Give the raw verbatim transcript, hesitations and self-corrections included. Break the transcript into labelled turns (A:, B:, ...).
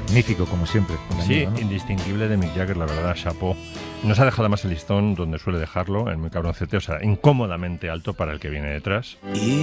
A: Magnífico, como siempre.
B: Sí,
A: ¿no?
B: Indistinguible de Mick Jagger, la verdad, chapó. Nos ha dejado más el listón donde suele dejarlo, en Muy cabroncete, o sea, incómodamente alto para el que viene detrás.